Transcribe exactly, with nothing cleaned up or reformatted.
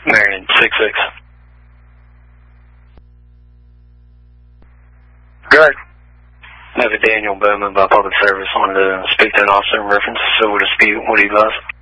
Marion, six six. Good. Navy Daniel Bowman by Public Service. Wanted to speak to an officer in reference to civil dispute. What do you advise?